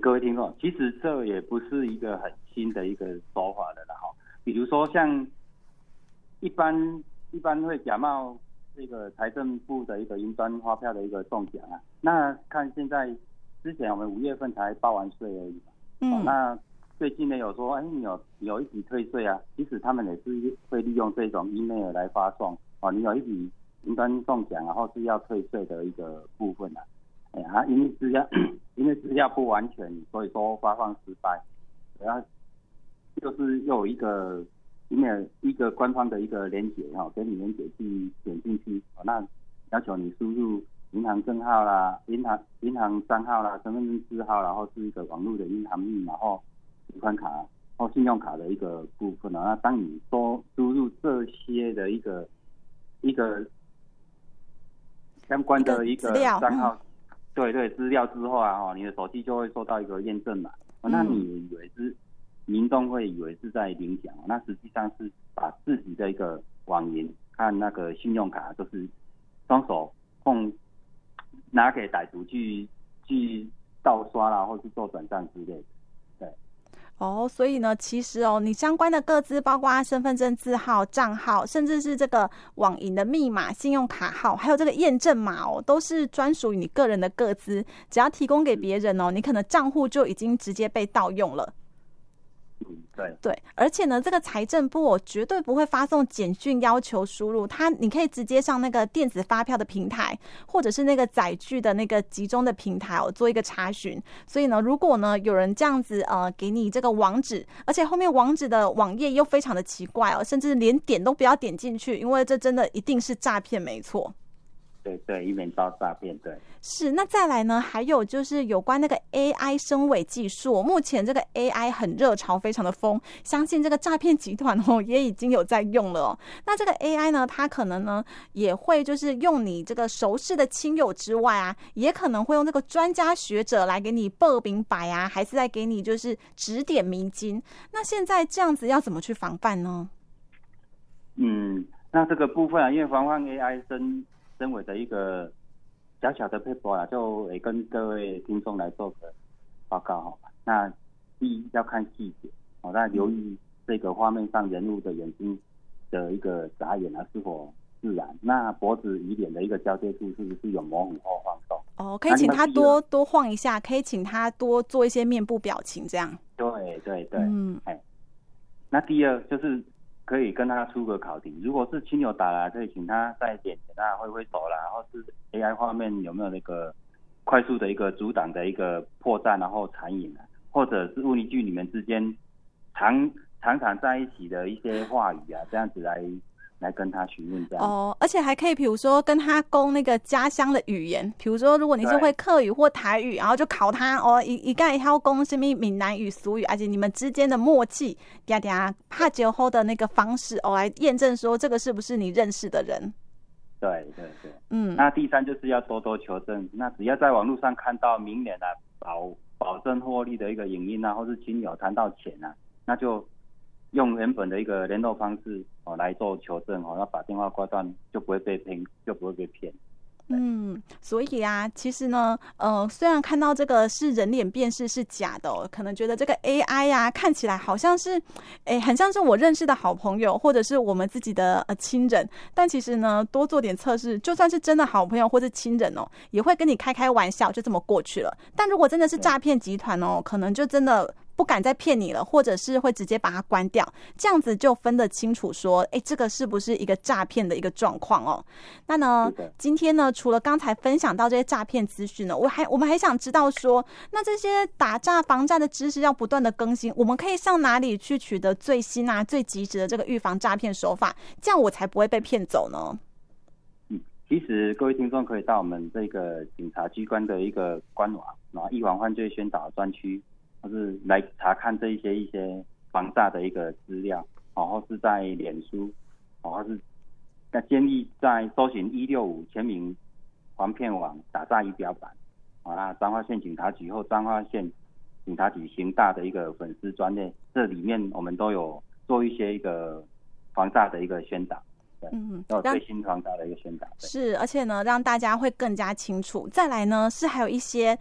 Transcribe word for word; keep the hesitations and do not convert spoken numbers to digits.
各位听众，其实这也不是一个很新的一个手法的啦哈。比如说像一般一般会假冒这个财政部的一个云端发票的一个中奖啊，那看现在之前我们五月份才报完税而已嘛，嗯、哦，那最近呢有说，哎，你有有一笔退税啊，其实他们也是会利用这种 email 来发送，哦，你有一笔云端中奖，然后是要退税的一个部分啊，哎啊，因为资料因为资料不完全，所以说发放失败，然后就是又有一个。因为一个官方的一个连结哈，给你连结去点进去，那要求你输入银行证号啦、银行银行账号啦、身份证字号，然后是一个网络的银行密码或提款卡或信用卡的一个部分啊。那当你多输入这些的一个一个相关的一个账号，嗯、对对资料之后啊，你的手机就会收到一个验证码，嗯、那你以为是？民众会以为是在领奖，那实际上是把自己的一个网银和那个信用卡，就是双手碰拿给歹徒去去盗刷啦，或是做转账之类的。对。 哦，所以呢，其实哦，你相关的个资，包括身份证字号、账号，甚至是这个网银的密码、信用卡号，还有这个验证码哦，都是专属于你个人的个资。只要提供给别人哦，你可能账户就已经直接被盗用了。 对对，而且呢，这个财政部我、哦、绝对不会发送简讯要求输入，它你可以直接上那个电子发票的平台，或者是那个载具的那个集中的平台哦，做一个查询。所以呢，如果呢有人这样子呃给你这个网址，而且后面网址的网页又非常的奇怪哦，甚至连点都不要点进去，因为这真的一定是诈骗，没错。 对对，以免遭诈骗。对， 是。那再来呢，还有就是有关那个 A I 声伪技术，目前这个 A I 很热潮，非常的疯，相信这个诈骗集团哦也已经有在用了哦。那这个 A I 呢，它可能呢也会就是用你这个熟识的亲友之外啊，也可能会用这个专家学者来给你报明白啊，还是在给你就是指点迷津。那现在这样子要怎么去防范呢？ 嗯，那这个部分啊，因为防范 A I 声身为的一个小小的配播啊，就也跟各位听众来做个报告哈。那第一要看细节哦，那留意这个画面上人物的眼睛的一个眨眼啊是否自然，那脖子与脸的一个交接处是不是有模糊或晃动？ 哦，可以请他多多晃一下，可以请他多做一些面部表情，这样。 对对对，嗯，哎，那第二就是。可以跟他出个考题，如果是亲友打来，可以请他在脸前啊挥挥手啦，然后是 A I 画面有没有那个快速的一个阻挡的一个破绽，然后残影啊，或者是问一句你们之间常常常在一起的一些话语啊，这样子来来跟他询问这样。 哦，而且还可以比如说跟他攻那个家乡的语言，比如说如果你是会客语或台语，然后就考他哦，一一概要攻什么闽南语、俗语，而且你们之间的默契，嗲嗲怕酒后的那个方式哦，来验证说这个是不是你认识的人。 对对对，嗯。那第三就是要多多求证，那只要在网络上看到明显的保保证获利的一个影音啊，或是亲友谈到钱啊，那就用原本的一个联络方式哦来做求证哦，要把电话挂断，就不会被骗，就不会被骗。 嗯，所以啊，其实呢，呃，虽然看到这个是人脸辨识是假的哦，可能觉得这个 A I 啊看起来好像是，哎，很像是我认识的好朋友，或者是我们自己的呃亲人，但其实呢，多做点测试，就算是真的好朋友或是亲人哦，也会跟你开开玩笑，就这么过去了。但如果真的是诈骗集团哦，可能就真的不敢再骗你了，或者是会直接把它关掉，这样子就分得清楚说，哎，这个是不是一个诈骗的一个状况哦？那呢，今天呢，除了刚才分享到这些诈骗资讯呢，我还我们还想知道说，那这些打诈防诈的知识要不断的更新，我们可以上哪里去取得最新啊、最及时的这个预防诈骗手法，这样我才不会被骗走呢？ 嗯，其实各位听众可以到我们这个警察机关的一个官网，然后预防犯罪宣导专区。或是来查看这一些一些防诈的一个资料，然后是在脸书，然后是那建议在搜寻一六五全民防骗网打诈仪表板，啊，那彰化县警察局或彰化县警察局刑大的一个粉丝专页，这里面我们都有做一些一个防诈的一个宣导。嗯，要有最新防诈的一个宣导。 是，而且呢，让大家会更加清楚。再来呢，是还有一些